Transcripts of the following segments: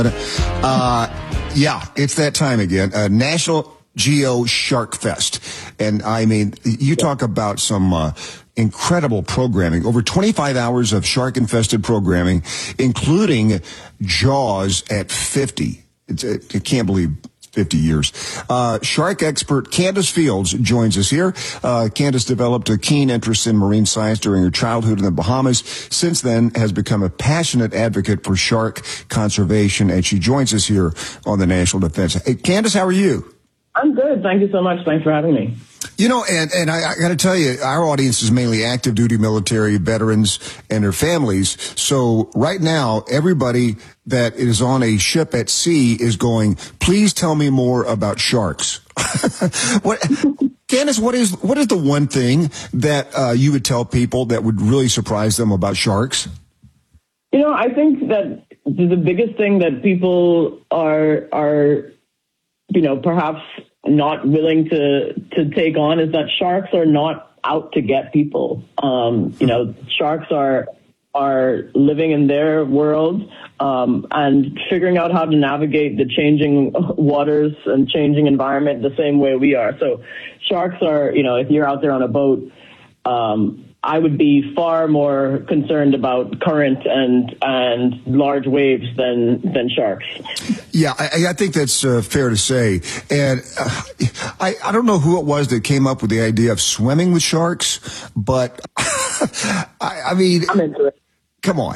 Yeah, it's that time again. National Geo Shark Fest. And I mean, you talk about some incredible programming. Over 25 hours of shark-infested programming, including Jaws at 50. I can't believe 50 years. Shark expert Candace Fields joins us here. Candace developed a keen interest in marine science during her childhood in the Bahamas. Since then, has become a passionate advocate for shark conservation, and she joins us here on the National Defense. Hey, Candace, how are you? I'm good. Thank you so much. Thanks for having me. You know, and I got to tell you, our audience is mainly active duty military veterans and their families. So right now, everybody that is on a ship at sea is going, please tell me more about sharks. Candace, what is the one thing that you would tell people that would really surprise them about sharks? You know, I think that the biggest thing that people are perhaps not willing to take on is that sharks are not out to get people. Sharks are living in their world and figuring out how to navigate the changing waters and changing environment the same way we are. So sharks are, if you're out there on a boat, I would be far more concerned about current and large waves than sharks. Yeah, I think that's fair to say. And I don't know who it was that came up with the idea of swimming with sharks, but I mean, I'm into it. Come on.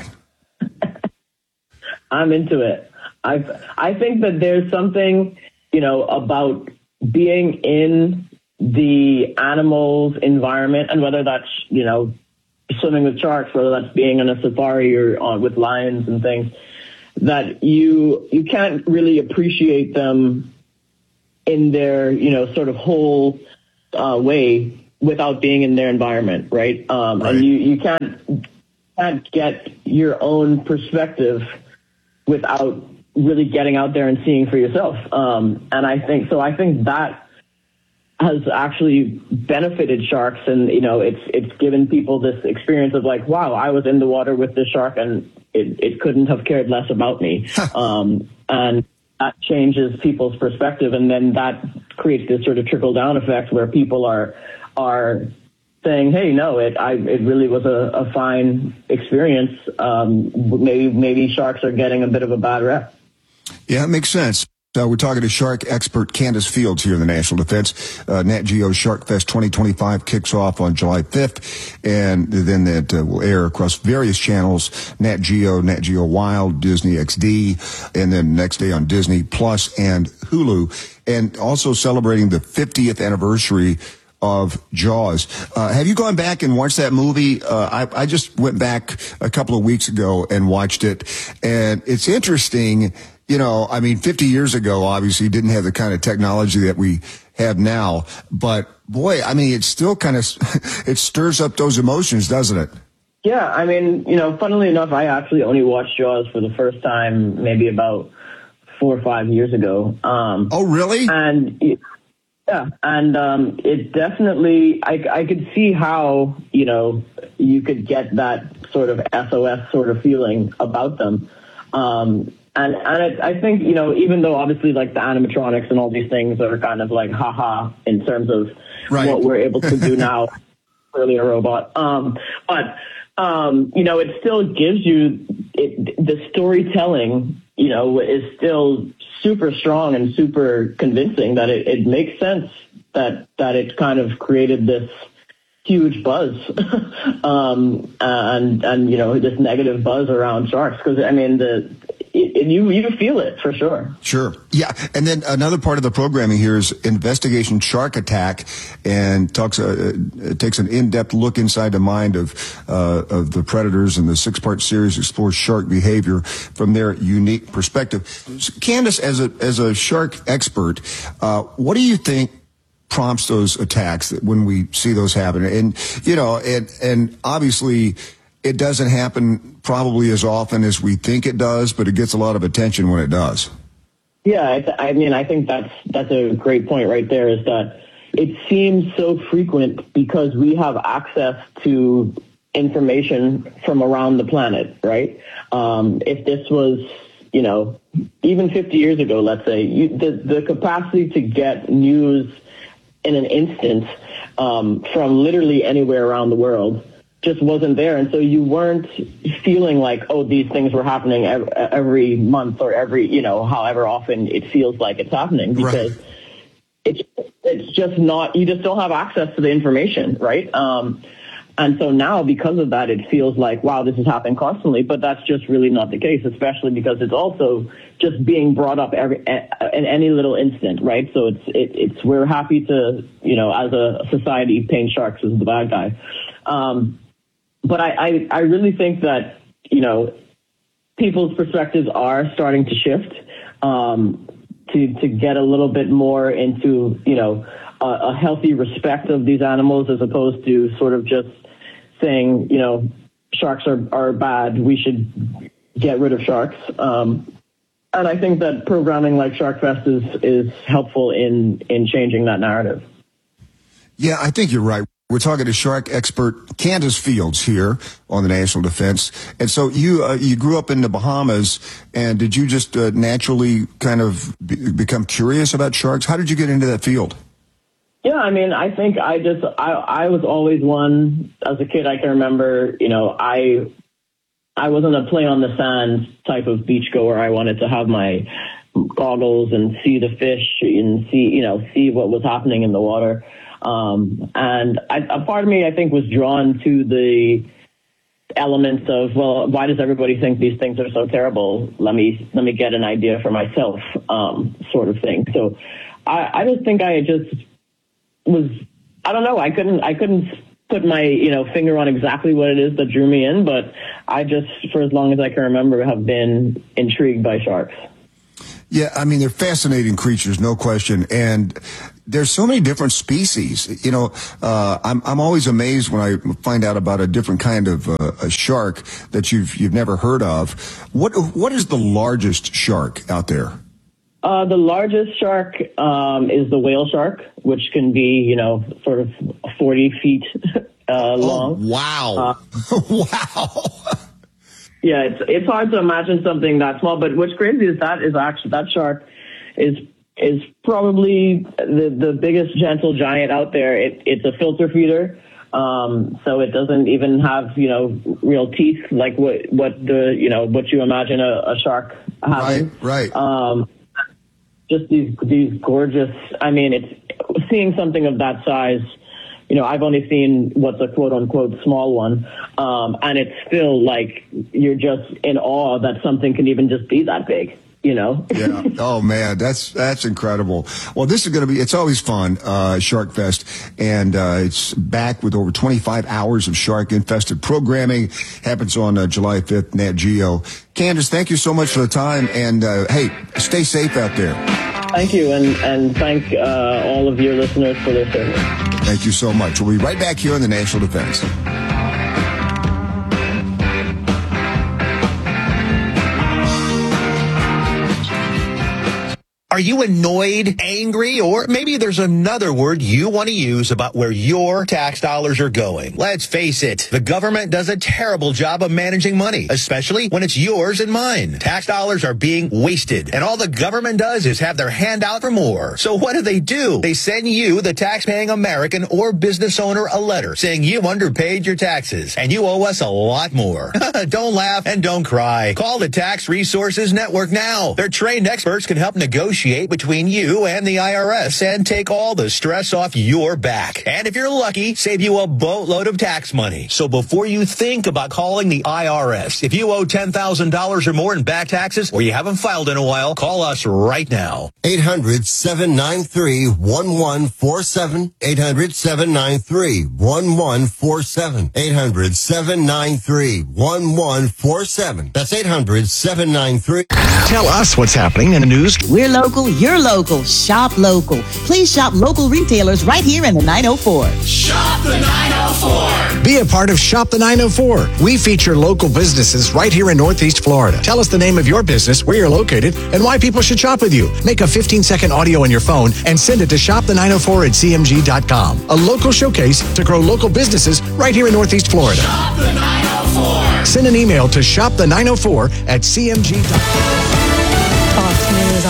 I'm into it. I think that there's something, about being in the animal's environment, and whether that's, swimming with sharks, whether that's being on a safari or with lions and things, that you can't really appreciate them in their, sort of whole way without being in their environment, right? Right. And you can't get your own perspective without really getting out there and seeing for yourself. And I think that has actually benefited sharks, and it's given people this experience of like, wow, I was in the water with this shark and it couldn't have cared less about me. And that changes people's perspective, and then that creates this sort of trickle down effect where people are saying, hey, no, it really was a fine experience. Maybe sharks are getting a bit of a bad rep. Yeah, it makes sense. We're talking to shark expert Candace Fields here in the National Defense. Nat Geo Shark Fest 2025 kicks off on July 5th, and then that will air across various channels, Nat Geo Wild, Disney XD, and then next day on Disney Plus and Hulu, and also celebrating the 50th anniversary of Jaws. Have you gone back and watched that movie? I just went back a couple of weeks ago and watched it, and it's interesting. 50 years ago, obviously, didn't have the kind of technology that we have now. But, boy, it still kind of, it stirs up those emotions, doesn't it? Yeah, funnily enough, I actually only watched Jaws for the first time maybe about 4 or 5 years ago. Oh, really? And, it definitely, I could see how, you could get that sort of SOS sort of feeling about them. And I think, even though obviously like the animatronics and all these things are kind of like haha in terms of right. What we're able to do now, clearly a robot. But it still gives you the storytelling, is still super strong and super convincing that it makes sense that it kind of created this huge buzz, and this negative buzz around sharks. Because you feel it for sure. Sure. Yeah. And then another part of the programming here is Investigation Shark Attack, and takes an in-depth look inside the mind of the predators, and the 6-part series explores shark behavior from their unique perspective. Candace, as a shark expert, what do you think prompts those attacks when we see those happen? And obviously it doesn't happen probably as often as we think it does, but it gets a lot of attention when it does. Yeah, I think that's a great point right there, is that it seems so frequent because we have access to information from around the planet, right? If this was, even 50 years ago, let's say, the capacity to get news in an instant from literally anywhere around the world just wasn't there. And so you weren't feeling like, oh, these things were happening every month or every, however often it feels like it's happening, because it's just not, you just don't have access to the information, right? And so now, because of that, it feels like, wow, this is happening constantly, but that's just really not the case, especially because it's also just being brought up in any little instant, right? So it's we're happy to, as a society, paint sharks as the bad guy. But I really think that, people's perspectives are starting to shift, to get a little bit more into, a healthy respect of these animals, as opposed to sort of just saying, sharks are bad, we should get rid of sharks. And I think that programming like SharkFest is helpful in changing that narrative. Yeah, I think you're right. We're talking to shark expert Candace Fields here on the National Defense. And so you grew up in the Bahamas, and did you just naturally kind of become curious about sharks? How did you get into that field? Yeah, I mean, I think I was always one, as a kid, I can remember, I wasn't a play on the sand type of beachgoer. I wanted to have my goggles and see the fish and see what was happening in the water. And a part of me, I think, was drawn to the elements of, well, why does everybody think these things are so terrible? Let me get an idea for myself, sort of thing. So I just think I just was, I don't know, I couldn't put my, finger on exactly what it is that drew me in, but I just, for as long as I can remember, have been intrigued by sharks. Yeah, I mean, they're fascinating creatures, no question. And there's so many different species. I'm always amazed when I find out about a different kind of a shark that you've never heard of. What is the largest shark out there? The largest shark is the whale shark, which can be, sort of 40 feet long. Oh, wow. Wow. Yeah, it's hard to imagine something that small, but what's crazy is that shark is probably the biggest gentle giant out there. It's a filter feeder, so it doesn't even have real teeth like what you imagine a shark having. Right. Just these gorgeous. I mean, it's seeing something of that size. I've only seen what's a quote-unquote small one, and it's still like you're just in awe that something can even just be that big, Yeah. Oh, man, that's incredible. Well, this is going to be, it's always fun, SharkFest, and it's back with over 25 hours of shark-infested programming. Happens on July 5th, Nat Geo. Candace, thank you so much for the time, and hey, stay safe out there. Thank you, and thank all of your listeners for their service. Thank you so much. We'll be right back here on the National Defense. Are you annoyed, angry, or maybe there's another word you want to use about where your tax dollars are going? Let's face it, the government does a terrible job of managing money, especially when it's yours and mine. Tax dollars are being wasted, and all the government does is have their hand out for more. So what do? They send you, the tax-paying American or business owner, a letter saying you underpaid your taxes, and you owe us a lot more. Don't laugh and don't cry. Call the Tax Resources Network now. Their trained experts can help negotiate between you and the IRS and take all the stress off your back. And if you're lucky, save you a boatload of tax money. So before you think about calling the IRS, if you owe $10,000 or more in back taxes or you haven't filed in a while, call us right now. 800-793-1147. 800-793-1147. 800-793-1147. That's 800-793. Tell us what's happening in the news. We're local, you're local. Shop local. Please shop local retailers right here in the 904. Shop the 904. Be a part of Shop the 904. We feature local businesses right here in Northeast Florida. Tell us the name of your business, where you're located, and why people should shop with you. Make a 15-second audio on your phone and send it to shopthe904@cmg.com. A local showcase to grow local businesses right here in Northeast Florida. Shop the 904. Send an email to shopthe904@cmg.com.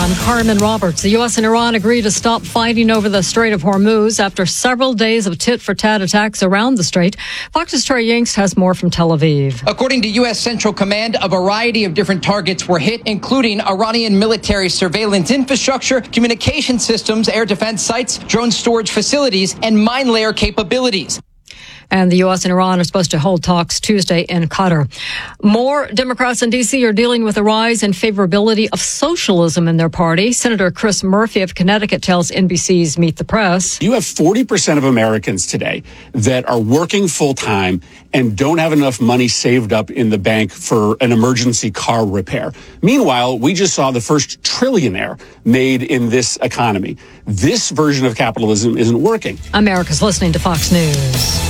I'm Carmen Roberts. The U.S. and Iran agree to stop fighting over the Strait of Hormuz after several days of tit-for-tat attacks around the strait. Fox's Trey Yanks has more from Tel Aviv. According to U.S. Central Command, a variety of different targets were hit, including Iranian military surveillance infrastructure, communication systems, air defense sites, drone storage facilities, and mine layer capabilities. And the U.S. and Iran are supposed to hold talks Tuesday in Qatar. More Democrats in D.C. are dealing with a rise in favorability of socialism in their party. Senator Chris Murphy of Connecticut tells NBC's Meet the Press. You have 40% of Americans today that are working full-time and don't have enough money saved up in the bank for an emergency car repair. Meanwhile, we just saw the first trillionaire made in this economy. This version of capitalism isn't working. America's listening to Fox News.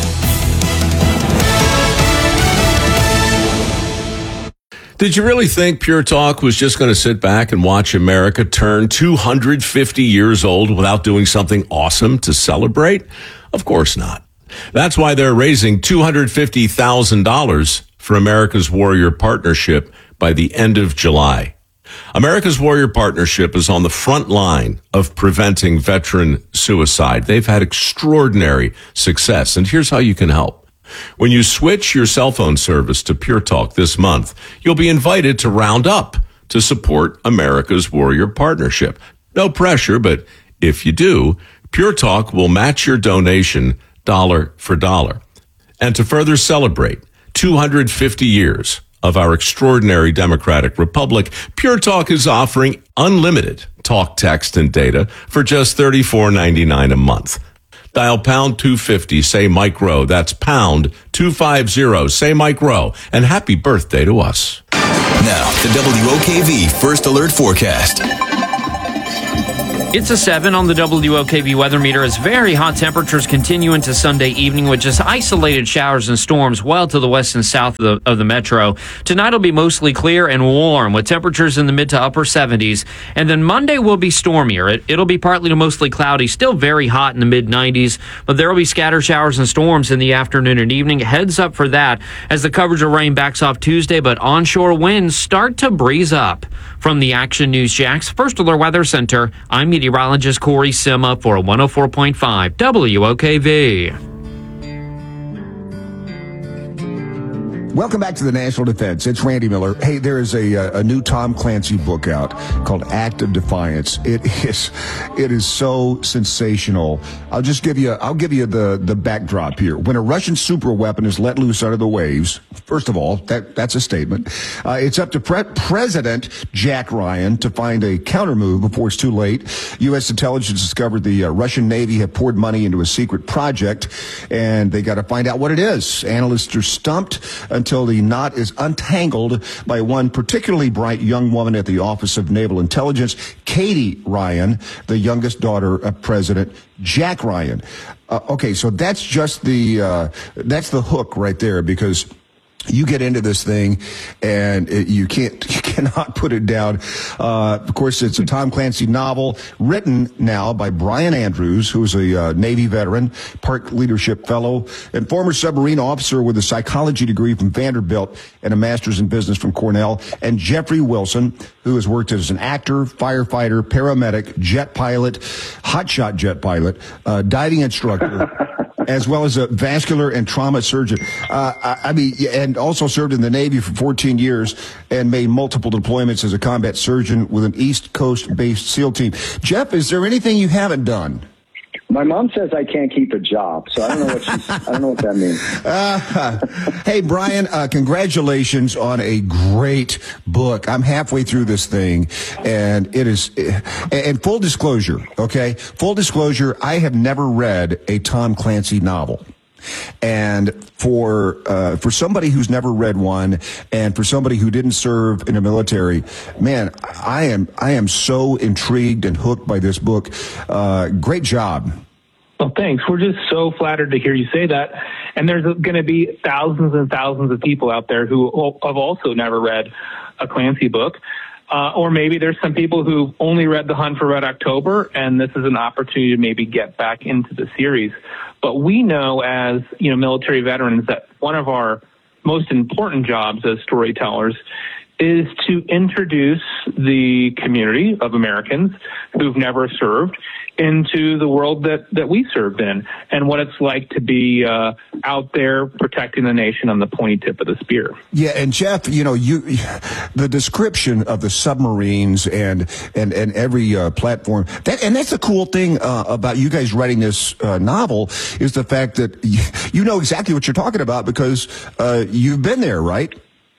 Did you really think Pure Talk was just going to sit back and watch America turn 250 years old without doing something awesome to celebrate? Of course not. That's why they're raising $250,000 for America's Warrior Partnership by the end of July. America's Warrior Partnership is on the front line of preventing veteran suicide. They've had extraordinary success, and here's how you can help. When you switch your cell phone service to Pure Talk this month, you'll be invited to round up to support America's Warrior Partnership. No pressure, but if you do, Pure Talk will match your donation dollar for dollar. And to further celebrate 250 years of our extraordinary democratic republic, Pure Talk is offering unlimited talk, text, and data for just $34.99 a month. Dial pound 250, say Mike Rowe. That's pound 250, say Mike Rowe. And happy birthday to us. Now, the WOKV First Alert Forecast. It's a 7 on the WOKV weather meter as very hot temperatures continue into Sunday evening with just isolated showers and storms well to the west and south of the metro. Tonight will be mostly clear and warm with temperatures in the mid to upper 70s. And then Monday will be stormier. It'll be partly to mostly cloudy, still very hot in the mid 90s, but there will be scattered showers and storms in the afternoon and evening. Heads up for that as the coverage of rain backs off Tuesday, but onshore winds start to breeze up. From the Action News Jax First Alert Weather Center, I'm meteorologist Corey Sima for 104.5 WOKV. Welcome back to the National Defense. It's Randy Miller. Hey, there is a new Tom Clancy book out called Act of Defiance. It is so sensational. I'll give you the backdrop here. When a Russian superweapon is let loose under the waves, first of all, that's a statement. It's up to President Jack Ryan to find a countermove before it's too late. U.S. intelligence discovered the Russian Navy had poured money into a secret project, and they got to find out what it is. Analysts are stumped until the knot is untangled by one particularly bright young woman at the Office of Naval Intelligence, Katie Ryan, the youngest daughter of President Jack Ryan. Okay, so that's just that's the hook right there, because you get into this thing and you cannot put it down. Of course, it's a Tom Clancy novel written now by Brian Andrews, who's a Navy veteran, Park Leadership Fellow, and former submarine officer with a psychology degree from Vanderbilt and a master's in business from Cornell, and Jeffrey Wilson, who has worked as an actor, firefighter, paramedic, jet pilot, hotshot jet pilot, diving instructor, as well as a vascular and trauma surgeon. And also served in the Navy for 14 years and made multiple deployments as a combat surgeon with an East Coast-based SEAL team. Jeff, is there anything you haven't done? My mom says I can't keep a job, so I don't know what that means. Hey, Brian, congratulations on a great book. I'm halfway through this thing, and it is, and full disclosure, okay? Full disclosure, I have never read a Tom Clancy novel. And for somebody who's never read one, and for somebody who didn't serve in the military, man, I am so intrigued and hooked by this book. Great job. Well, thanks. We're just so flattered to hear you say that. And there's going to be thousands and thousands of people out there who have also never read a Clancy book. Or maybe there's some people who've only read The Hunt for Red October, and this is an opportunity to maybe get back into the series. But we know as, military veterans that one of our most important jobs as storytellers is to introduce the community of Americans who've never served into the world that we served in, and what it's like to be out there protecting the nation on the pointy tip of the spear. Yeah, and Jeff, the description of the submarines and every platform, that's the cool thing about you guys writing this novel, is the fact that you know exactly what you're talking about because you've been there, right?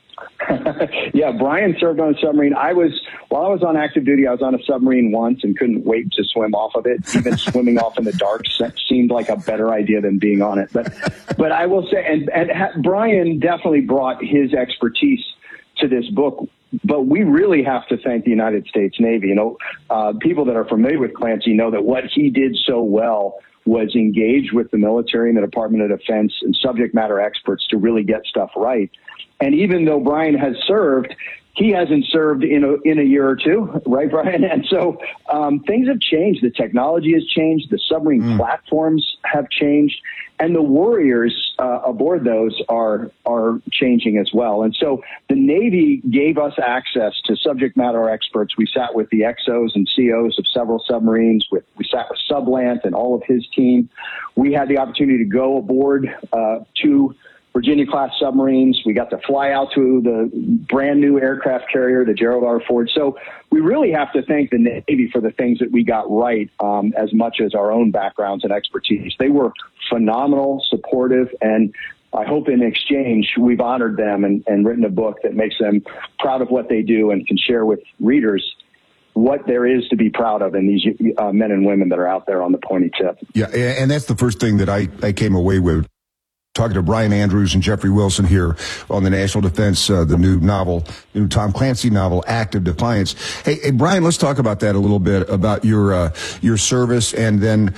Yeah, Brian served on a submarine. While I was on active duty, I was on a submarine once and couldn't wait to swim off of it. Even swimming off in the dark seemed like a better idea than being on it. But I will say, and Brian definitely brought his expertise to this book. But we really have to thank the United States Navy. People that are familiar with Clancy know that what he did so well was engage with the military and the Department of Defense and subject matter experts to really get stuff right. And even though Brian has served, he hasn't served in a year or two, right, Brian? And so things have changed. The technology has changed. The submarine platforms have changed. And the warriors aboard those are changing as well. And so the Navy gave us access to subject matter experts. We sat with the XOs and COs of several submarines. We sat with Sublant and all of his team. We had the opportunity to go aboard two Virginia-class submarines. We got to fly out to the brand new aircraft carrier, the Gerald R. Ford. So we really have to thank the Navy for the things that we got right as much as our own backgrounds and expertise. They were phenomenal, supportive, and I hope in exchange we've honored them and written a book that makes them proud of what they do and can share with readers what there is to be proud of in these men and women that are out there on the pointy tip. Yeah, and that's the first thing that I came away with. Talking to Brian Andrews and Jeffrey Wilson here on the National Defense, the new Tom Clancy novel, Act of Defiance. Hey, Brian, let's talk about that a little bit, about your service, and then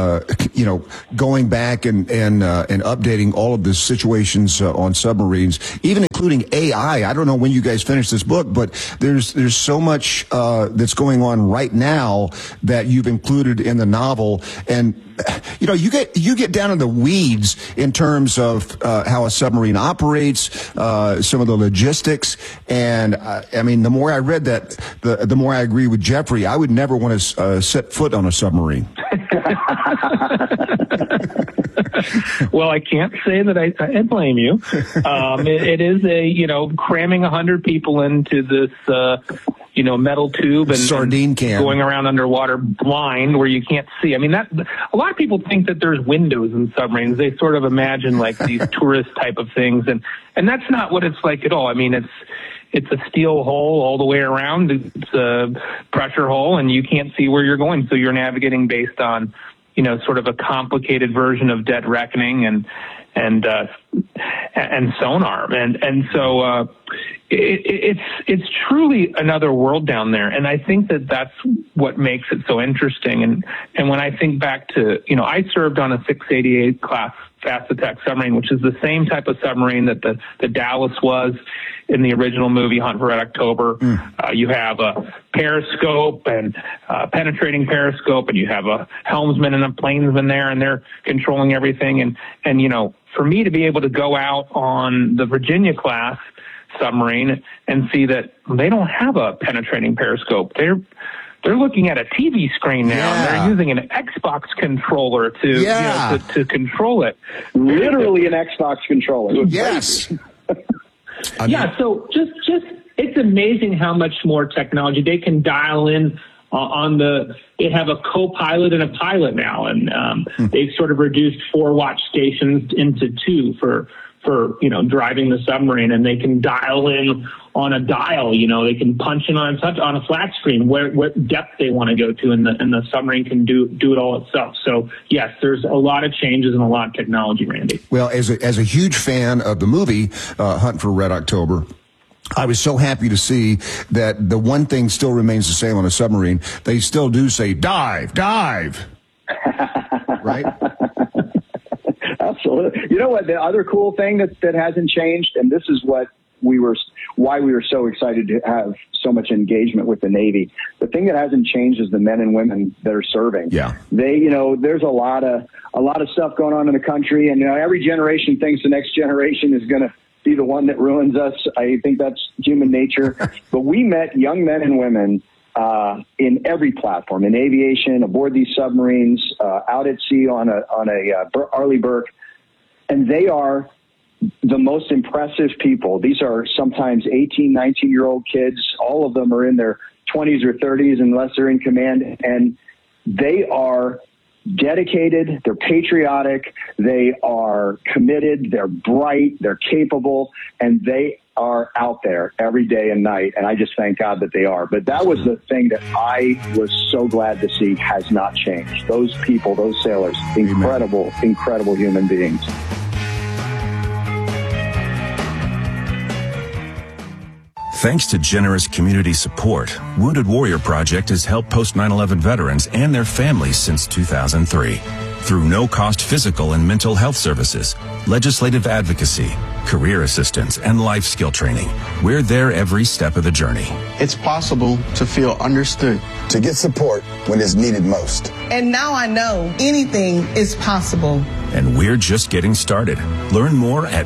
going back and updating all of the situations on submarines, even including AI. I don't know when you guys finish this book, but there's so much that's going on right now that you've included in the novel, and you get down in the weeds in terms of how a submarine operates, some of the logistics, and the more I read that, the more I agree with Jeffrey. I would never want to set foot on a submarine. Well, I can't say that I blame you. It is cramming 100 people into this metal tube and sardine can going around underwater blind where you can't see. That a lot of people think that there's windows in submarines. They sort of imagine like these tourist type of things, and that's not what it's like at all. It's a steel hull all the way around. It's a pressure hull, and you can't see where you're going. So you're navigating based on, sort of a complicated version of Dead Reckoning and sonar. And so it's truly another world down there. And I think that that's what makes it so interesting. And when I think back to, I served on a 688 class fast attack submarine, which is the same type of submarine that the Dallas was in the original movie Hunt for Red October. You have a periscope and penetrating periscope, and you have a helmsman and a planesman there, and they're controlling everything. And for me to be able to go out on the Virginia class submarine and see that they don't have a penetrating periscope. They're looking at a TV screen now, and they're using an Xbox controller to control it. Literally an Xbox controller. Yes. So just it's amazing how much more technology they can dial in they have a co-pilot and a pilot now, and they've sort of reduced 4 watch stations into 2 for driving the submarine, and they can dial in on a dial. They can punch in on a flat screen what depth they want to go to, and the submarine can do it all itself. So yes, there's a lot of changes and a lot of technology, Randy. Well, as a huge fan of the movie Hunt for Red October, I was so happy to see that the one thing still remains the same on a submarine. They still do say dive, right? Absolutely. You know what? The other cool thing that hasn't changed, and this is why we were so excited to have so much engagement with the Navy. The thing that hasn't changed is the men and women that are serving. Yeah. There's a lot of stuff going on in the country, and every generation thinks the next generation is going to be the one that ruins us. I think that's human nature. But we met young men and women in every platform, in aviation, aboard these submarines, out at sea on a Arleigh Burke, and they are the most impressive people. These are sometimes 18, 19-year-old kids. All of them are in their 20s or 30s unless they're in command, and they are dedicated, they're patriotic, they are committed, they're bright, they're capable, and they are out there every day and night, and I just thank God that they are. But that was the thing that I was so glad to see has not changed. Those people, those sailors, incredible, incredible human beings. Thanks to generous community support, Wounded Warrior Project has helped post 9/11 veterans and their families since 2003. Through no-cost physical and mental health services, legislative advocacy, career assistance, and life skill training, we're there every step of the journey. It's possible to feel understood, to get support when it's needed most. And now I know anything is possible. And we're just getting started. Learn more at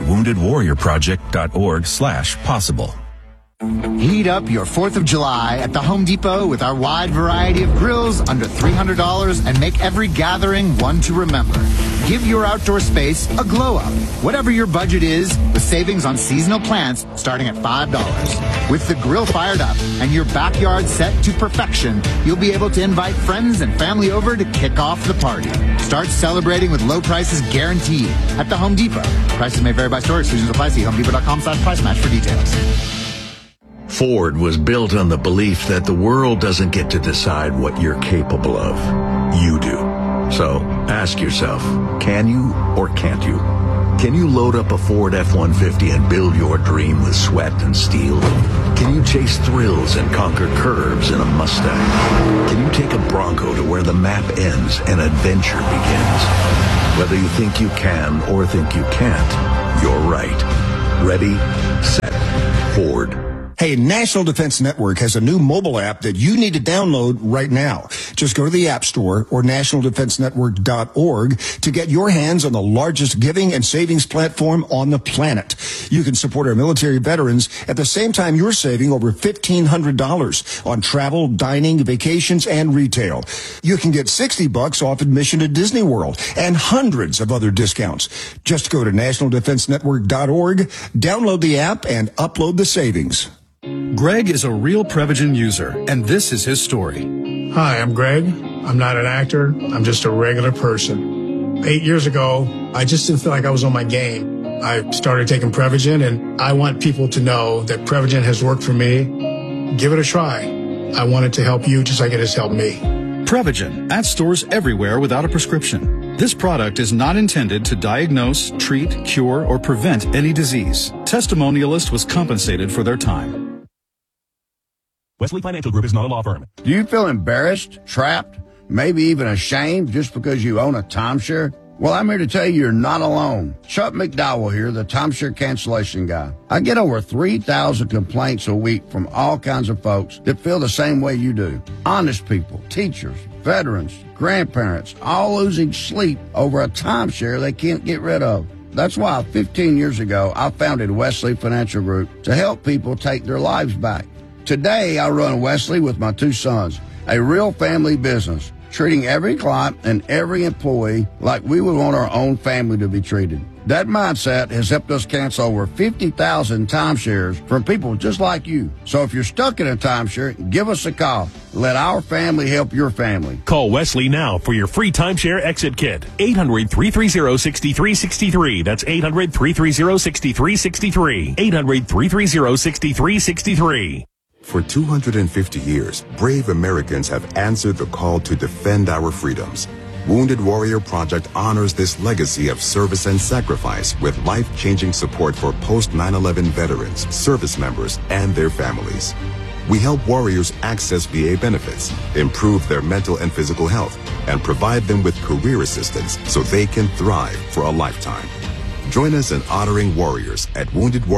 woundedwarriorproject.org/possible. Heat up your 4th of July at the Home Depot with our wide variety of grills under $300 and make every gathering one to remember. Give your outdoor space a glow up, whatever your budget is, with savings on seasonal plants starting at $5. With the grill fired up and your backyard set to perfection, you'll be able to invite friends and family over to kick off the party. Start celebrating with low prices guaranteed at the Home Depot. Prices may vary by store. Exclusions apply. See HomeDepot.com/price match for details. Ford was built on the belief that the world doesn't get to decide what you're capable of. You do. So ask yourself, can you or can't you? Can you load up a Ford F-150 and build your dream with sweat and steel? Can you chase thrills and conquer curves in a Mustang? Can you take a Bronco to where the map ends and adventure begins? Whether you think you can or think you can't, you're right. Ready, set, Ford. Hey, National Defense Network has a new mobile app that you need to download right now. Just go to the App Store or nationaldefensenetwork.org to get your hands on the largest giving and savings platform on the planet. You can support our military veterans at the same time you're saving over $1,500 on travel, dining, vacations, and retail. You can get $60 off admission to Disney World and hundreds of other discounts. Just go to nationaldefensenetwork.org, download the app, and upload the savings. Greg is a real Prevagen user, and this is his story. Hi, I'm Greg. I'm not an actor. I'm just a regular person. 8 years ago, I just didn't feel like I was on my game. I started taking Prevagen, and I want people to know that Prevagen has worked for me. Give it a try. I want it to help you just like it has helped me. Prevagen, at stores everywhere without a prescription. This product is not intended to diagnose, treat, cure, or prevent any disease. Testimonialist was compensated for their time. Wesley Financial Group is not a law firm. Do you feel embarrassed, trapped, maybe even ashamed just because you own a timeshare? Well, I'm here to tell you you're not alone. Chuck McDowell here, the timeshare cancellation guy. I get over 3,000 complaints a week from all kinds of folks that feel the same way you do. Honest people, teachers, veterans, grandparents, all losing sleep over a timeshare they can't get rid of. That's why 15 years ago, I founded Wesley Financial Group to help people take their lives back. Today, I run Wesley with my two sons, a real family business, treating every client and every employee like we would want our own family to be treated. That mindset has helped us cancel over 50,000 timeshares from people just like you. So if you're stuck in a timeshare, give us a call. Let our family help your family. Call Wesley now for your free timeshare exit kit. 800-330-6363. That's 800-330-6363. 800-330-6363. For 250 years, brave Americans have answered the call to defend our freedoms. Wounded Warrior Project honors this legacy of service and sacrifice with life-changing support for post-9/11 veterans, service members, and their families. We help warriors access VA benefits, improve their mental and physical health, and provide them with career assistance so they can thrive for a lifetime. Join us in honoring warriors at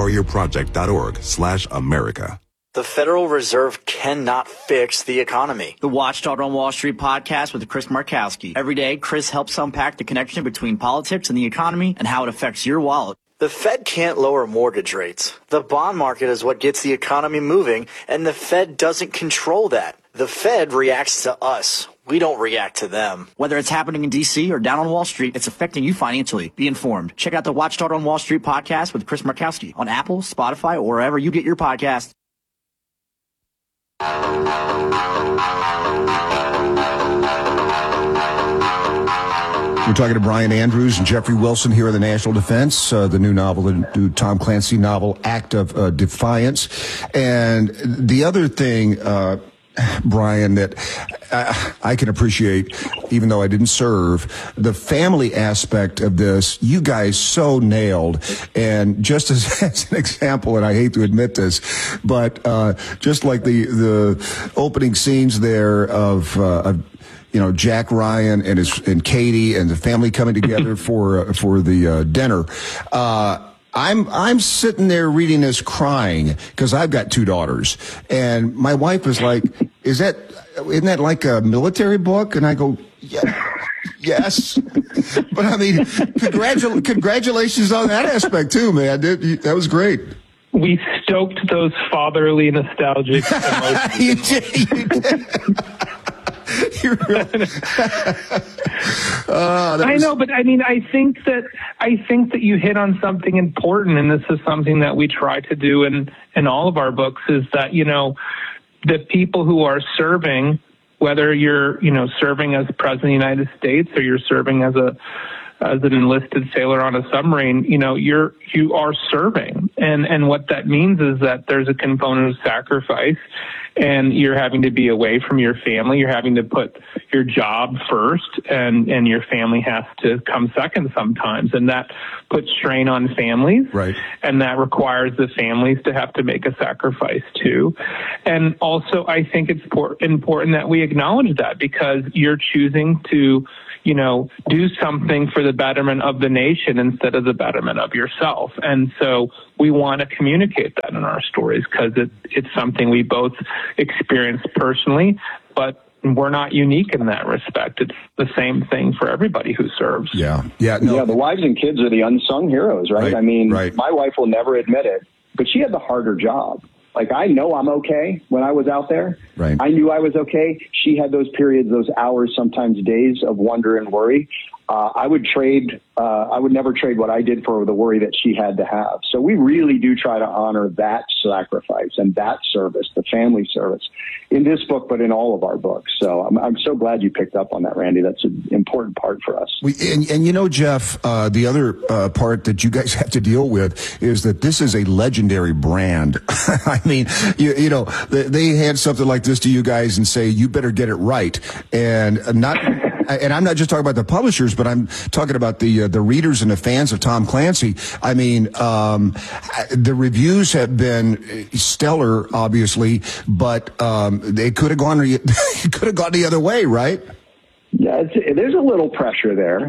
woundedwarriorproject.org/America. The Federal Reserve cannot fix the economy. The Watchdog on Wall Street podcast with Chris Markowski. Every day, Chris helps unpack the connection between politics and the economy and how it affects your wallet. The Fed can't lower mortgage rates. The bond market is what gets the economy moving, and the Fed doesn't control that. The Fed reacts to us. We don't react to them. Whether it's happening in D.C. or down on Wall Street, it's affecting you financially. Be informed. Check out the Watchdog on Wall Street podcast with Chris Markowski on Apple, Spotify, or wherever you get your podcasts. We're talking to Brian Andrews and Jeffrey Wilson here in the National Defense, the new novel, the new Tom Clancy novel, Act of Defiance. And the other thing, Brian, that I can appreciate, even though I didn't serve, the family aspect of this, you guys so nailed. And just as an example, and I hate to admit this, but just like the opening scenes there of Jack Ryan and Katie and the family coming together for the dinner. I'm sitting there reading this crying because I've got 2 daughters, and my wife is like, isn't that like a military book? And I go, yeah, yes. But I mean, congratulations on that aspect too, man. That was great. We stoked those fatherly nostalgic emotions. You did. I know, but I mean, I think that you hit on something important, and this is something that we try to do in all of our books, is that, the people who are serving, whether you're, serving as President of the United States or you're serving as an enlisted sailor on a submarine, you are serving. And what that means is that there's a component of sacrifice, and you're having to be away from your family. You're having to put your job first, and your family has to come second sometimes. And that puts strain on families. Right. And that requires the families to have to make a sacrifice too. And also, I think it's important that we acknowledge that, because you're choosing to do something for the betterment of the nation instead of the betterment of yourself. And so we want to communicate that in our stories, because it's something we both experience personally, but we're not unique in that respect. It's the same thing for everybody who serves. Yeah. No. The wives and kids are the unsung heroes, right? I mean, my wife will never admit it, but she had the harder job. Like, I know I'm okay when I was out there. Right. I knew I was okay. She had those periods, those hours, sometimes days of wonder and worry. I would never trade what I did for the worry that she had to have. So we really do try to honor that sacrifice and that service, the family service, in this book, but in all of our books. So I'm so glad you picked up on that, Randy. That's an important part for us. And Jeff, the other part that you guys have to deal with is that this is a legendary brand. I mean, they hand something like this to you guys and say, you better get it right. And I'm not just talking about the publishers, but I'm talking about the readers and the fans of Tom Clancy. I mean, the reviews have been stellar, obviously, but they could have gone the other way, right? Yeah, there's a little pressure there.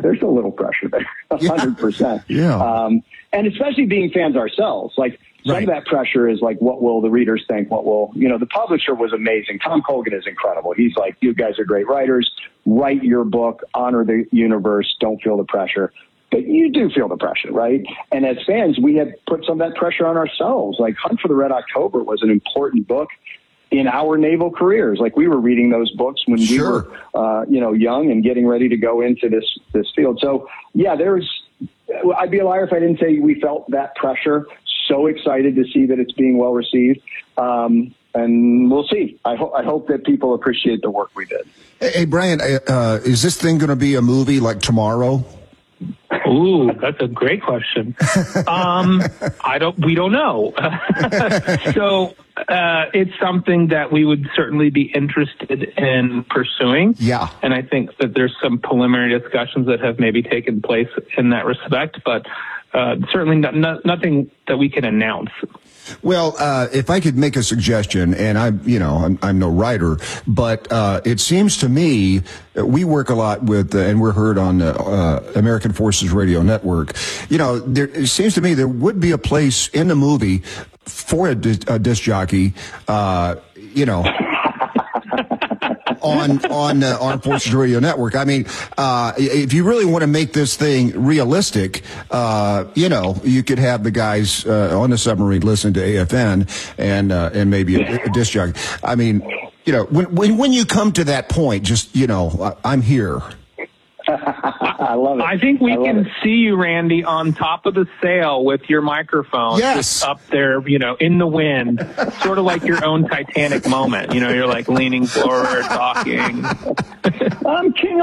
100%. Yeah. And especially being fans ourselves, like. Some of that pressure is like, what will the readers think? What will, the publisher was amazing. Tom Colgan is incredible. He's like, you guys are great writers. Write your book, honor the universe, don't feel the pressure. But you do feel the pressure, right? And as fans, we had put some of that pressure on ourselves. Like Hunt for the Red October was an important book in our naval careers. Like we were reading those books when we were, young and getting ready to go into this field. So yeah, I'd be a liar if I didn't say we felt that pressure. So excited to see that it's being well received. And we'll see. I hope that people appreciate the work we did. Hey, Brian, is this thing going to be a movie like tomorrow? Ooh, that's a great question. We don't know. So it's something that we would certainly be interested in pursuing. Yeah. And I think that there's some preliminary discussions that have maybe taken place in that respect, but certainly nothing that we can announce. Well, if I could make a suggestion, and I'm no writer, but it seems to me we work a lot with, and we're heard on American Forces Radio Network. It seems to me there would be a place in the movie for a disc jockey. on Armed Forces Radio Network. I mean, if you really want to make this thing realistic, you could have the guys on the submarine listen to AFN and maybe a disc jockey. I mean, when you come to that point, just I'm here. I love it. I think we can see you, Randy, on top of the sail with your microphone. Yes. Just up there, in the wind, sort of like your own Titanic moment. You're like leaning forward, talking. I'm king of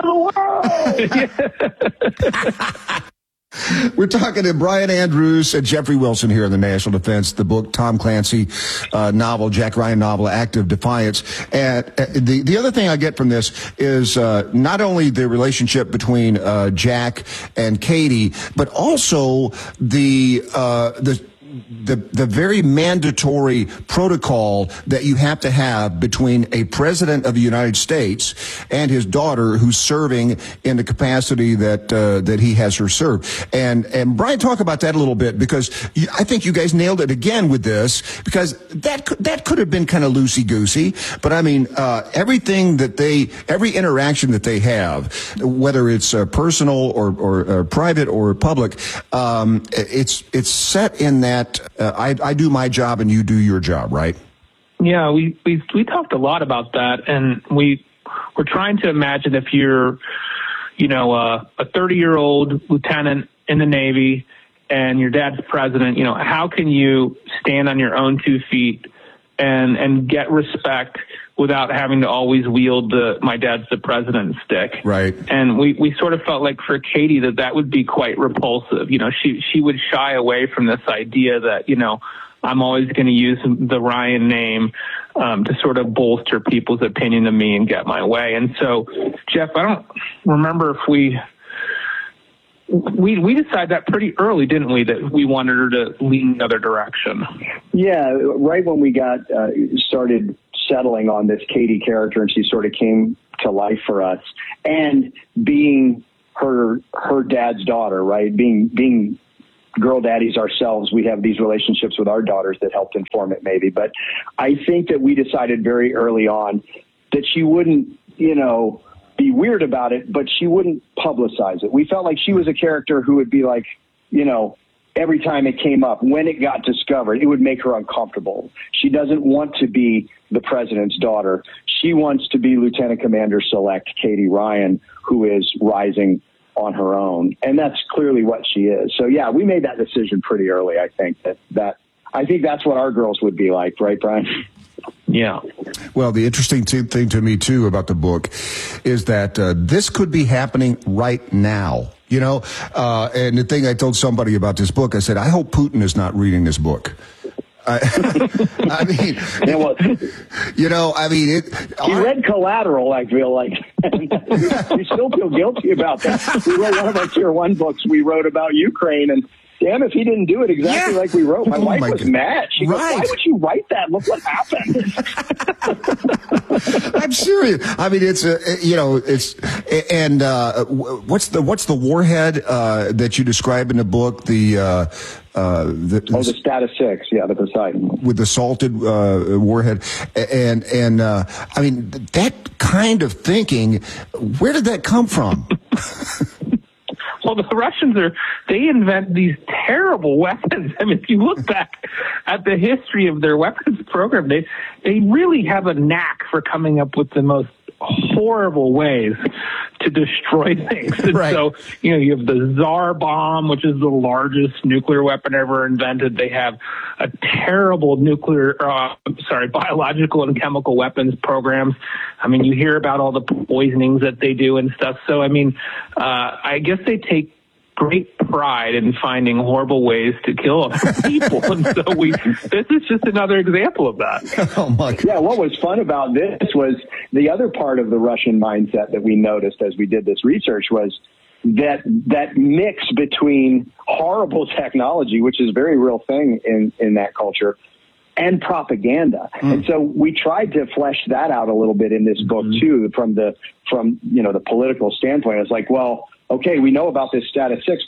the world. We're talking to Brian Andrews and Jeffrey Wilson here in the National Defense, the book, Tom Clancy novel, Jack Ryan novel, Act of Defiance. And the other thing I get from this is not only the relationship between Jack and Katie, but also the very mandatory protocol that you have to have between a president of the United States and his daughter who's serving in the capacity that he has her serve. And Brian, talk about that a little bit, because I think you guys nailed it again with this, because that could have been kind of loosey-goosey. But I mean, every interaction that they have, whether it's personal or private or public, it's set in that I do my job and you do your job, right? Yeah, we talked a lot about that, and we're trying to imagine if you're, a 30-year-old lieutenant in the Navy and your dad's president, how can you stand on your own 2 feet and get respect without having to always wield my dad's the president stick. Right. And we sort of felt like for Katie that would be quite repulsive. She would shy away from this idea that, I'm always going to use the Ryan name to sort of bolster people's opinion of me and get my way. And so, Jeff, I don't remember if we decided that pretty early, didn't we, that we wanted her to lean the other direction? Yeah, right when we got started settling on this Katie character, and she sort of came to life for us, and being her dad's daughter, right? Being girl daddies ourselves, we have these relationships with our daughters that helped inform it maybe. But I think that we decided very early on that she wouldn't, be weird about it, but she wouldn't publicize it. We felt like she was a character who would be like, every time it came up, when it got discovered, it would make her uncomfortable. She doesn't want to be the president's daughter. She wants to be Lieutenant Commander Select Katie Ryan, who is rising on her own. And that's clearly what she is. So, yeah, we made that decision pretty early, I think. I think that's what our girls would be like, right, Brian? Yeah. Well, the interesting thing to me, too, about the book is that this could be happening right now. And the thing I told somebody about this book, I said, I hope Putin is not reading this book. I mean, he read Collateral, I feel like. We still feel guilty about that. We wrote one of our Tier 1 books. We wrote about Ukraine, and damn if he didn't do it exactly like we wrote. My wife was mad. She goes, why would you write that? Look what happened. I'm serious. I mean, what's the warhead that you describe in the book? The Status 6, the Poseidon. With the salted warhead. And I mean, that kind of thinking, where did that come from? Well, the Russians they invent these terrible weapons. I mean, if you look back at the history of their weapons program, they really have a knack for coming up with the most horrible ways to destroy things. And right. So, you have the Tsar bomb, which is the largest nuclear weapon ever invented. They have a terrible biological and chemical weapons programs. I mean, you hear about all the poisonings that they do and stuff. So, I mean, I guess they take great pride in finding horrible ways to kill other people. And so this is just another example of that. Oh my God. Yeah, what was fun about this was the other part of the Russian mindset that we noticed as we did this research was that mix between horrible technology, which is a very real thing in that culture, and propaganda. And so we tried to flesh that out a little bit in this book too, from the political standpoint. It's like, well, okay, we know about this Status 6, but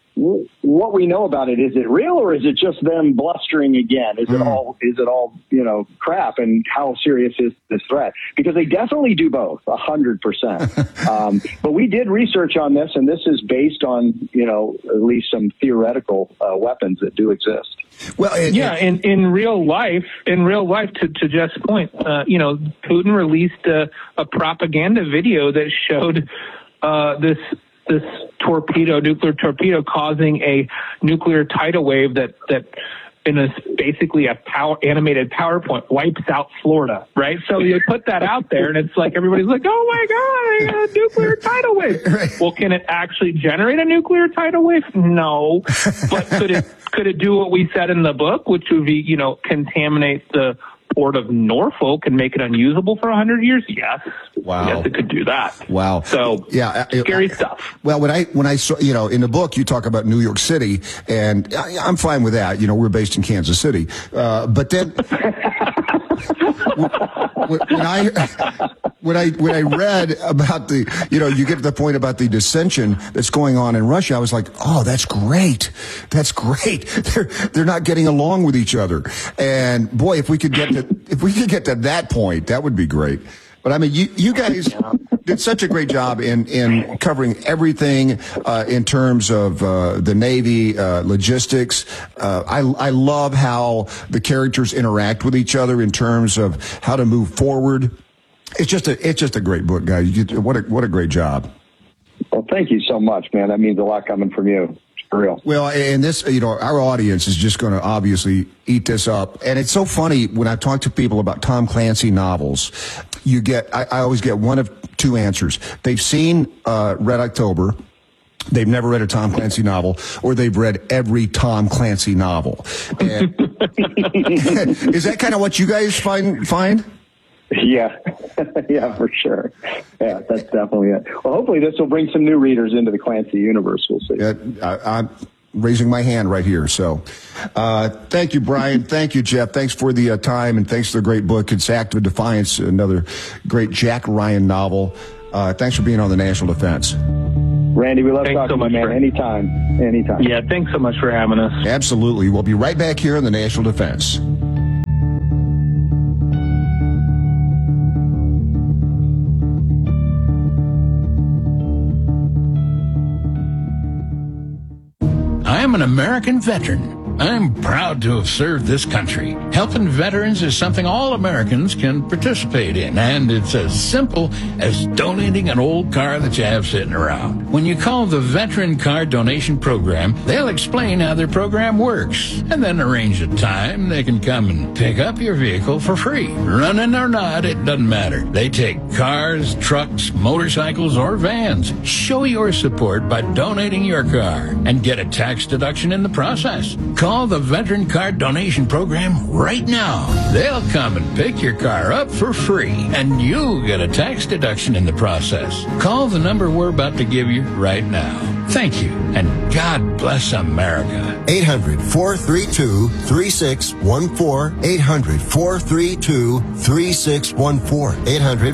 what we know about it. Is it real, or is it just them blustering again? Is it all crap? And how serious is this threat? Because they definitely do both, 100%. But we did research on this, and this is based on, at least some theoretical weapons that do exist. Well, in real life, to Jeff's point, Putin released a propaganda video that showed this nuclear torpedo causing a nuclear tidal wave that in basically a animated PowerPoint wipes out Florida, right? So you put that out there, and it's like everybody's like, "Oh my God, a nuclear tidal wave!" Right. Well, can it actually generate a nuclear tidal wave? No, but could it do what we said in the book, which would be, contaminate the port of Norfolk and make it unusable for 100 years? Yes. Wow. Yes, it could do that. Wow. So scary stuff. Well, when I saw, in the book, you talk about New York City, and I'm fine with that. We're based in Kansas City. But then when I read about the, you get to the point about the dissension that's going on in Russia, I was like, oh, that's great. That's great. They're not getting along with each other. And boy, if we could get to that point, that would be great. But I mean, you guys did such a great job in covering everything in terms of the Navy, logistics. I love how the characters interact with each other in terms of how to move forward. It's just a great book, guys. What a great job. Well, thank you so much, man. That means a lot coming from you. For real. Well, and this, our audience is just going to obviously eat this up. And it's so funny when I talk to people about Tom Clancy novels, I always get one of two answers. They've seen Red October, they've never read a Tom Clancy novel, or they've read every Tom Clancy novel. And is that kind of what you guys find? Yeah. Yeah, for sure. Yeah, that's definitely it. Well, hopefully this will bring some new readers into the Clancy universe. We'll see. I'm raising my hand right here. So thank you, Brian. Thank you, Jeff. Thanks for the time, and thanks for the great book. It's Act of Defiance, another great Jack Ryan novel. Thanks for being on the National Defense. Randy, we love talking to you, man. Anytime. Yeah, thanks so much for having us. Absolutely. We'll be right back here on the National Defense. I'm an American veteran. I'm proud to have served this country. Helping veterans is something all Americans can participate in, and it's as simple as donating an old car that you have sitting around. When you call the Veteran Car Donation Program, they'll explain how their program works, and then arrange a time they can come and pick up your vehicle for free. Running or not, it doesn't matter. They take cars, trucks, motorcycles, or vans. Show your support by donating your car and get a tax deduction in the process. Call the Veteran Car Donation Program right now. They'll come and pick your car up for free, and you'll get a tax deduction in the process. Call the number we're about to give you right now. Thank you, and God bless America. 800-432-3614. 800-432-3614.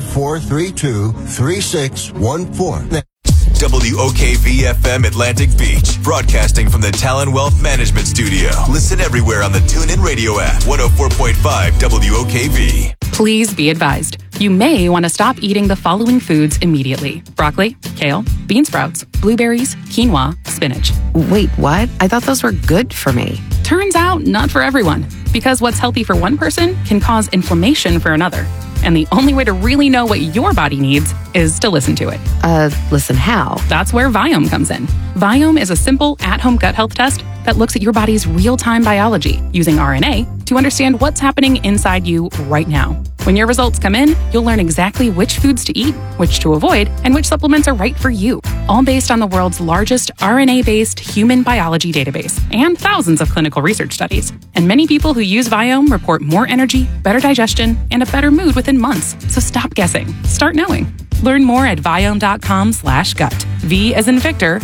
800-432-3614. WOKV-FM Atlantic Beach, broadcasting from the Talon Wealth Management Studio. Listen everywhere on the TuneIn Radio app. 104.5 WOKV. Please be advised. You may want to stop eating the following foods immediately: broccoli, kale, bean sprouts, blueberries, quinoa, spinach. Wait, what? I thought those were good for me. Turns out, not for everyone. Because what's healthy for one person can cause inflammation for another. And the only way to really know what your body needs is to listen to it. Listen how? That's where Viome comes in. Viome is a simple at-home gut health test that looks at your body's real-time biology using RNA to understand what's happening inside you right now. When your results come in, you'll learn exactly which foods to eat, which to avoid, and which supplements are right for you. All based on the world's largest RNA-based human biology database and thousands of clinical research studies. And many people who use Viome report more energy, better digestion, and a better mood within months. So stop guessing. Start knowing. Learn more at Viome.com/gut. V as in Victor,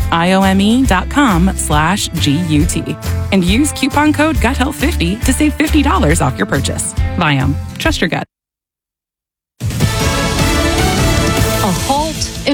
IOME.com/GUT. And use coupon code GUTHEALTH50 to save $50 off your purchase. Viome. Trust your gut. A halt in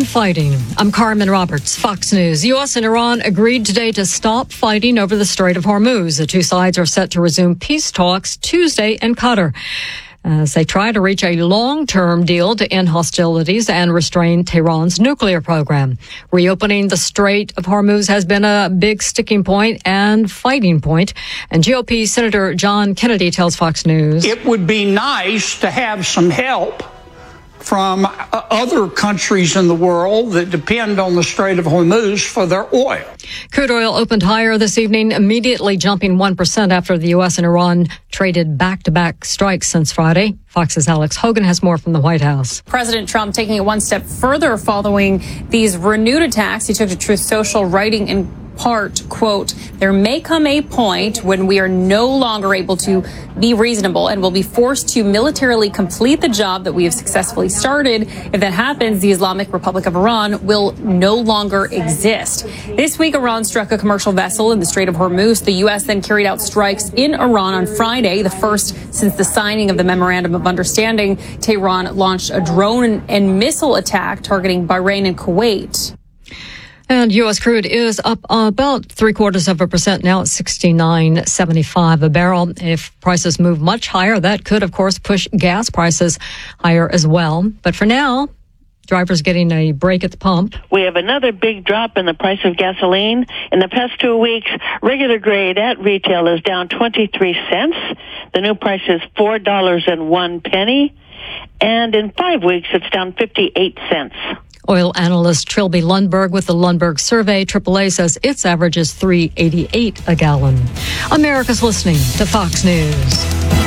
fighting. I'm Carmen Roberts, Fox News. U.S. and Iran agreed today to stop fighting over the Strait of Hormuz. The two sides are set to resume peace talks Tuesday in Qatar as they try to reach a long-term deal to end hostilities and restrain Tehran's nuclear program. Reopening the Strait of Hormuz has been a big sticking point and fighting point. And GOP Senator John Kennedy tells Fox News, it would be nice to have some help from other countries in the world that depend on the Strait of Hormuz for their oil. Crude oil opened higher this evening, immediately jumping 1% after the U.S. and Iran traded back-to-back strikes since Friday. Fox's Alex Hogan has more from the White House. President Trump taking it one step further following these renewed attacks. He took to Truth Social, writing in part, quote, there may come a point when we are no longer able to be reasonable and will be forced to militarily complete the job that we have successfully started. If that happens, the Islamic Republic of Iran will no longer exist. This week, Iran struck a commercial vessel in the Strait of Hormuz. The U.S. then carried out strikes in Iran on Friday, the first since the signing of the Memorandum of Understanding. Tehran launched a drone and missile attack targeting Bahrain and Kuwait. And U.S. crude is up about 0.75% now at $69.75 a barrel. If prices move much higher, that could, of course, push gas prices higher as well. But for now, drivers getting a break at the pump. We have another big drop in the price of gasoline. In the past 2 weeks, regular grade at retail is down 23 cents. The new price is $4.01. And in 5 weeks, it's down 58 cents. Oil analyst Trilby Lundberg with the Lundberg Survey, AAA, says its average is $3.88 a gallon. America's listening to Fox News.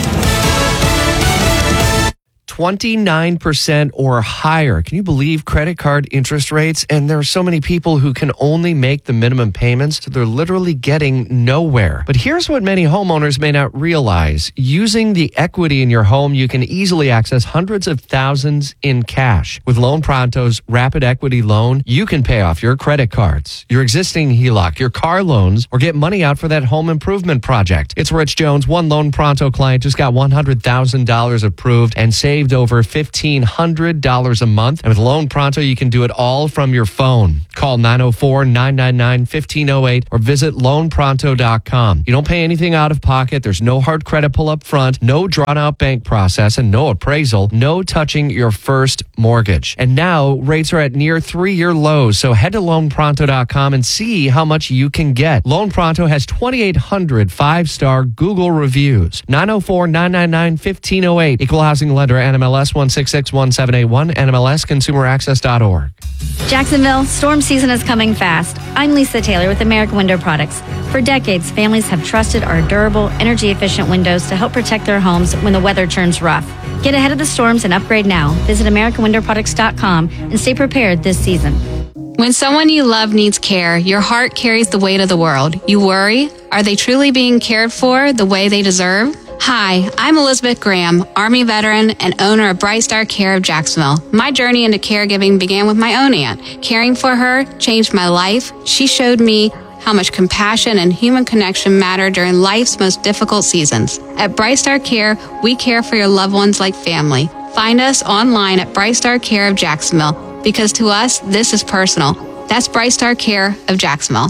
29% or higher. Can you believe credit card interest rates? And there are so many people who can only make the minimum payments, so they're literally getting nowhere. But here's what many homeowners may not realize. Using the equity in your home, you can easily access hundreds of thousands in cash. With Loan Pronto's Rapid Equity Loan, you can pay off your credit cards, your existing HELOC, your car loans, or get money out for that home improvement project. It's Rich Jones. One Loan Pronto client just got $100,000 approved and saved over $1,500 a month. And with Loan Pronto, you can do it all from your phone. Call 904-999-1508 or visit loanpronto.com. You don't pay anything out of pocket. There's no hard credit pull up front, no drawn out bank process, and no appraisal, no touching your first mortgage. And now rates are at near 3-year lows. So head to loanpronto.com and see how much you can get. Loan Pronto has 2,800 5-star Google reviews. 904-999-1508. Equal housing lender, NMLS 1661781, NMLSconsumeraccess.org. Jacksonville, storm season is coming fast. I'm Lisa Taylor with American Window Products. For decades, families have trusted our durable, energy-efficient windows to help protect their homes when the weather turns rough. Get ahead of the storms and upgrade now. Visit AmericanWindowProducts.com and stay prepared this season. When someone you love needs care, your heart carries the weight of the world. You worry, are they truly being cared for the way they deserve? Hi, I'm Elizabeth Graham, Army veteran and owner of Bright Star Care of Jacksonville. My journey into caregiving began with my own aunt. Caring for her changed my life. She showed me how much compassion and human connection matter during life's most difficult seasons. At Bright Star Care, we care for your loved ones like family. Find us online at Bright Star Care of Jacksonville, because to us, this is personal. That's Bright Star Care of Jacksonville.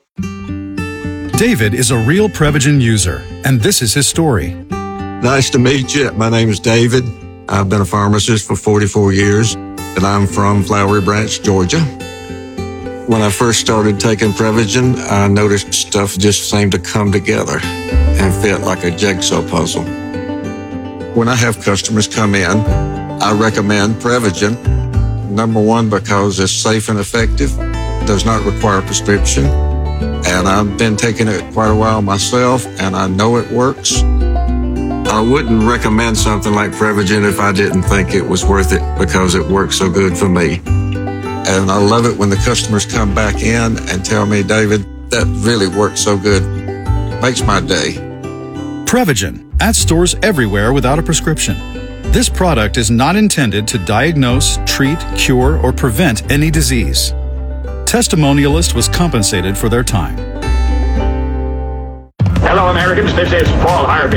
David is a real Prevagen user, and this is his story. Nice to meet you. My name is David. I've been a pharmacist for 44 years, and I'm from Flowery Branch, Georgia. When I first started taking Prevagen, I noticed stuff just seemed to come together and fit like a jigsaw puzzle. When I have customers come in, I recommend Prevagen. Number one, because it's safe and effective, does not require a prescription. And I've been taking it quite a while myself, and I know it works. I wouldn't recommend something like Prevagen if I didn't think it was worth it, because it works so good for me. And I love it when the customers come back in and tell me, David, that really worked so good. Makes my day. Prevagen, at stores everywhere without a prescription. This product is not intended to diagnose, treat, cure, or prevent any disease. Testimonialist was compensated for their time. Hello, Americans. This is Paul Harvey.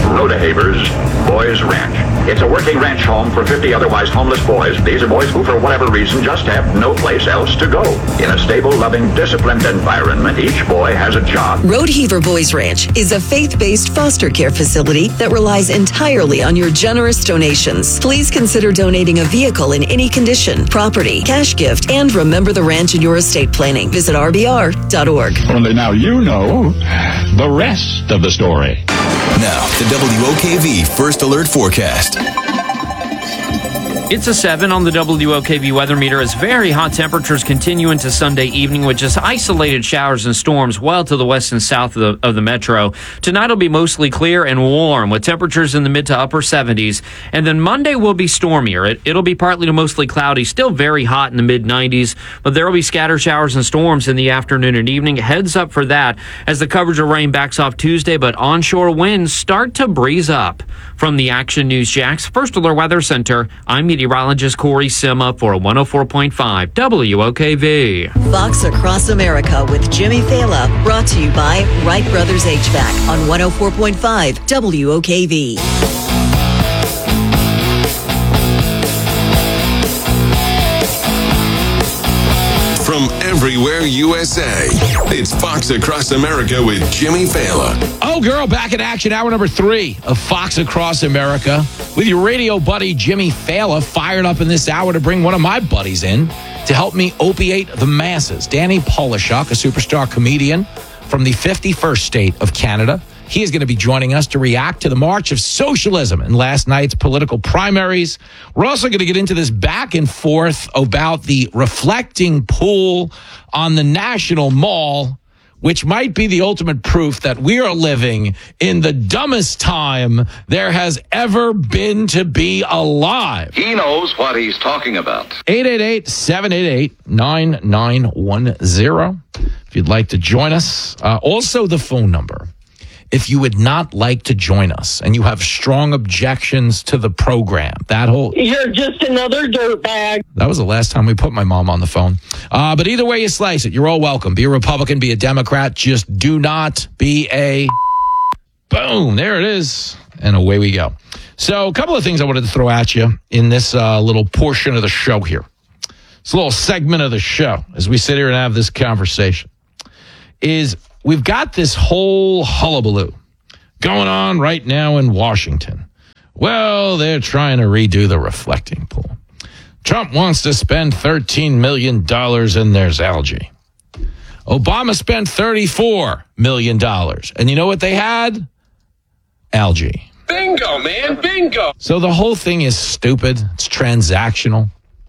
Rodehaver's Boys Ranch. It's a working ranch home for 50 otherwise homeless boys. These are boys who, for whatever reason, just have no place else to go. In a stable, loving, disciplined environment, each boy has a job. Rodehaver Boys Ranch is a faith-based foster care facility that relies entirely on your generous donations. Please consider donating a vehicle in any condition, property, cash gift, and remember the ranch in your estate planning. Visit rbr.org. Only now you know the rest of the story. Now, the WOKV First Alert Forecast. It's a 7 on the WOKV weather meter as very hot temperatures continue into Sunday evening with just isolated showers and storms well to the west and south of the metro. Tonight will be mostly clear and warm with temperatures in the mid to upper 70s. And then Monday will be stormier. It'll be partly to mostly cloudy, still very hot in the mid 90s, but there will be scattered showers and storms in the afternoon and evening. Heads up for that as the coverage of rain backs off Tuesday, but onshore winds start to breeze up. From the Action News Jax First Alert Weather Center, I'm meteorologist Corey Sima for 104.5 WOKV. Fox Across America with Jimmy Fallon, brought to you by Wright Brothers HVAC on 104.5 WOKV. From everywhere USA, it's Fox Across America with Jimmy Fallon. Oh, girl, back in action. Hour number 3 of Fox Across America with your radio buddy Jimmy Fallon, fired up in this hour to bring one of my buddies in to help me opiate the masses. Danny Polishuk, a superstar comedian from the 51st state of Canada. He is going to be joining us to react to the March of Socialism in last night's political primaries. We're also going to get into this back and forth about the reflecting pool on the National Mall, which might be the ultimate proof that we are living in the dumbest time there has ever been to be alive. He knows what he's talking about. 888-788-9910 if you'd like to join us. Also the phone number. If you would not like to join us and you have strong objections to the program, You're just another dirtbag. That was the last time we put my mom on the phone. But either way you slice it, you're all welcome. Be a Republican, be a Democrat. Just do not be a... Boom, there it is. And away we go. So a couple of things I wanted to throw at you in this little portion of the show here. It's a little segment of the show as we sit here and have this conversation. We've got this whole hullabaloo going on right now in Washington. Well, they're trying to redo the reflecting pool. Trump wants to spend $13 million and there's algae. Obama spent $34 million. And you know what they had? Algae. Bingo, man, bingo. So the whole thing is stupid. It's transactional.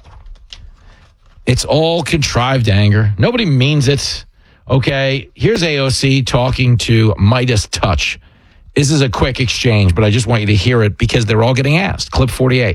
It's all contrived anger. Nobody means it. Okay, here's AOC talking to Midas Touch. This is a quick exchange, but I just want you to hear it because they're all getting asked. Clip 48.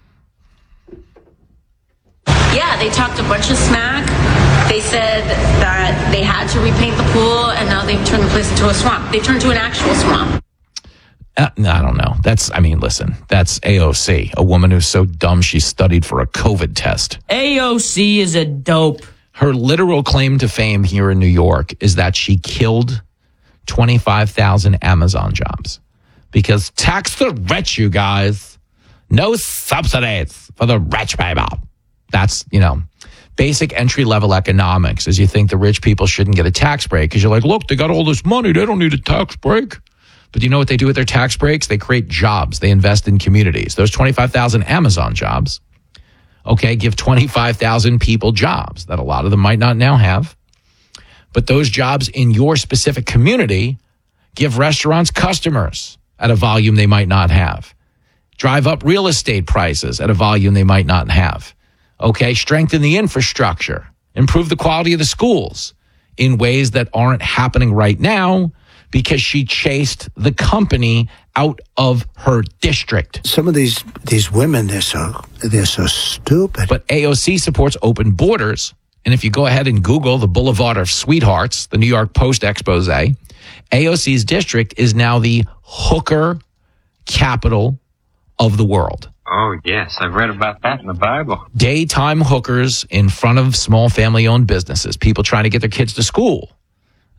Yeah, they talked a bunch of smack. They said that they had to repaint the pool, and now they've turned the place into a swamp. They turned to an actual swamp. No, I don't know. That's AOC, a woman who's so dumb she studied for a COVID test. AOC is a dope. Her literal claim to fame here in New York is that she killed 25,000 Amazon jobs. Because tax the rich, you guys. No subsidies for the rich people. That's, basic entry-level economics is you think the rich people shouldn't get a tax break because you're like, look, they got all this money. They don't need a tax break. But you know what they do with their tax breaks? They create jobs. They invest in communities. Those 25,000 Amazon jobs, give 25,000 people jobs that a lot of them might not now have. But those jobs in your specific community give restaurants customers at a volume they might not have. Drive up real estate prices at a volume they might not have. Strengthen the infrastructure. Improve the quality of the schools in ways that aren't happening right now because she chased the company out of her district. Some of these women, they're so stupid. But AOC supports open borders. And if you go ahead and Google the Boulevard of Sweethearts, the New York Post expose, AOC's district is now the hooker capital of the world. Oh, yes. I've read about that in the Bible. Daytime hookers in front of small family-owned businesses, people trying to get their kids to school.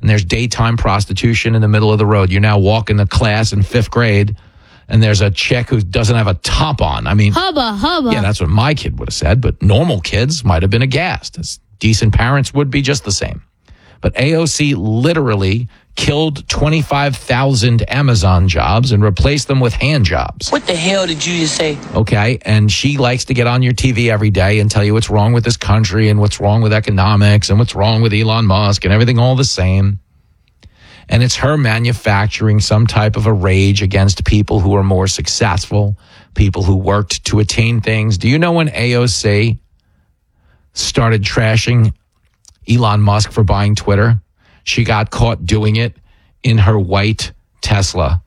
and there's daytime prostitution in the middle of the road. You're now walking to class in 5th grade, and there's a chick who doesn't have a top on. I mean, hubba, hubba. Yeah, that's what my kid would have said, but normal kids might have been aghast. As decent parents would be just the same. But AOC literally killed 25,000 Amazon jobs and replaced them with hand jobs. What the hell did you just say? Okay, and she likes to get on your TV every day and tell you what's wrong with this country and what's wrong with economics and what's wrong with Elon Musk and everything all the same. And it's her manufacturing some type of a rage against people who are more successful, people who worked to attain things. Do you know when AOC started trashing Elon Musk for buying Twitter? She got caught doing it in her white Tesla.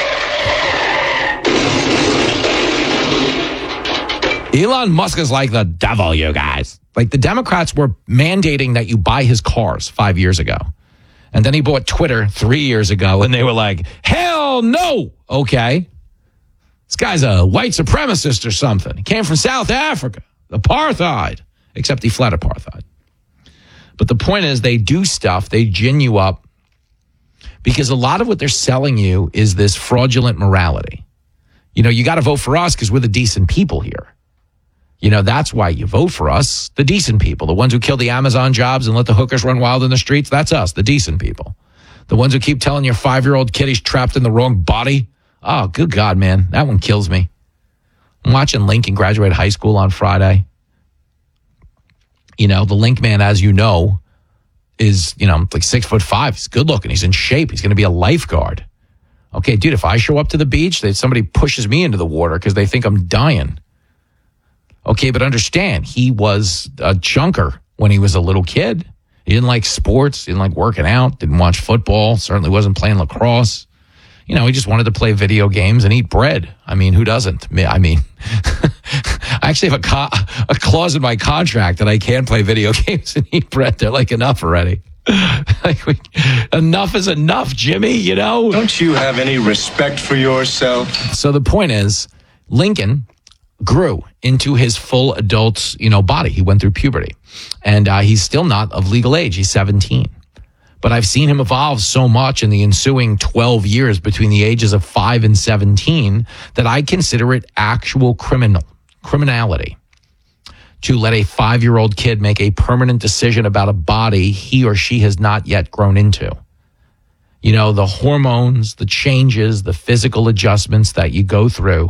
Elon Musk is like the devil, you guys. Like, the Democrats were mandating that you buy his cars 5 years ago. And then he bought Twitter 3 years ago, and they were like, hell no. Okay. This guy's a white supremacist or something. He came from South Africa. Apartheid. Except he fled apartheid. But the point is, they do stuff, they gin you up, because a lot of what they're selling you is this fraudulent morality. You know, you got to vote for us because we're the decent people here. You know, that's why you vote for us, the decent people. The ones who kill the Amazon jobs and let the hookers run wild in the streets, that's us, the decent people. The ones who keep telling your 5-year-old kid he's trapped in the wrong body. Oh, good God, man, that one kills me. I'm watching Lincoln graduate high school on Friday. You know, the Link man, as you know, is, you know, like 6'5". He's good looking. He's in shape. He's going to be a lifeguard. Okay, dude, if I show up to the beach, somebody pushes me into the water because they think I'm dying. Okay, but understand, he was a chunker when he was a little kid. He didn't like sports, didn't like working out, didn't watch football, certainly wasn't playing lacrosse. You know, he just wanted to play video games and eat bread. I mean, who doesn't? I mean, I actually have a clause in my contract that I can play video games and eat bread. They're like, enough already. Enough is enough, Jimmy, you know? Don't you have any respect for yourself? So the point is, Lincoln grew into his full adult, body. He went through puberty. And he's still not of legal age. He's 17. But I've seen him evolve so much in the ensuing 12 years between the ages of 5 and 17 that I consider it actual criminality to let a 5-year-old kid make a permanent decision about a body he or she has not yet grown into. You know, the hormones, the changes, the physical adjustments that you go through